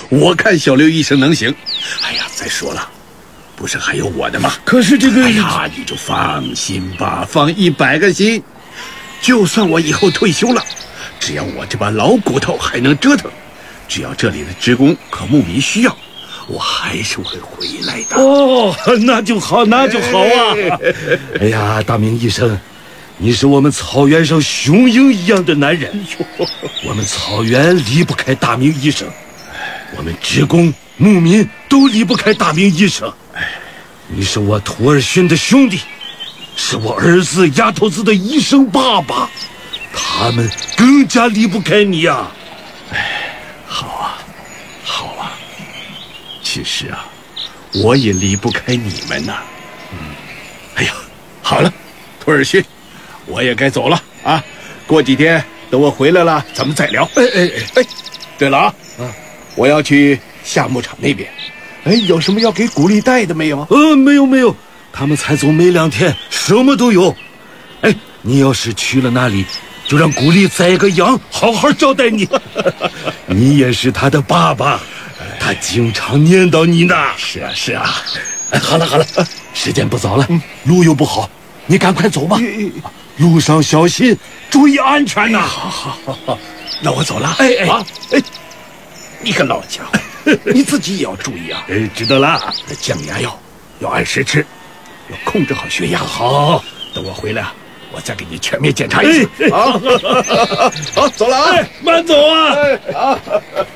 我看小刘医生能行。哎呀，再说了，不是还有我的吗？ 可是这个， 哎呀，你就放心吧，放100个心。就算我以后退休了，只要我这把老骨头还能折腾，只要这里的职工和牧民需要，我还是会回来的。 哦，那就好，那就好啊！哎呀，大明医生，你是我们草原上雄鹰一样的男人，我们草原离不开大明医生，我们职工牧民都离不开大明医生。你是我徒儿勋的兄弟，是我儿子丫头子的医生爸爸，他们更加离不开你呀。 好啊，好啊。其实啊，我也离不开你们呐。哎呀，好了，徒儿勋，我也该走了啊。过几天等我回来了，咱们再聊。哎，对了啊，我要去夏牧场那边。哎，有什么要给古丽带的没有？ 没有，他们才走没2天，什么都有。哎，你要是去了那里，就让古丽宰个羊，好好招待你。你也是他的爸爸，他经常念叨你呢。 是啊。 哎，好了，时间不早了，路又不好，你赶快走吧。路上小心，注意安全呐。 好，那我走了。 哎， 你个老家伙，你自己也要注意啊。 知道了。 降压药要按时吃，要控制好血压。 好， 等我回来啊，我再给你全面检查一次。好，走了啊。 慢走啊。 好。